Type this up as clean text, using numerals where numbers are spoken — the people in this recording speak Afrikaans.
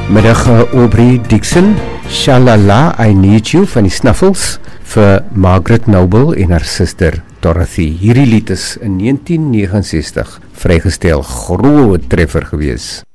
Middag Aubrey Dixon, Shalala, I Need You van die Snuffles vir Margaret Noble en haar suster Dorothy. Hierdie lied is in 1969 vrygestel, groot treffer gewees.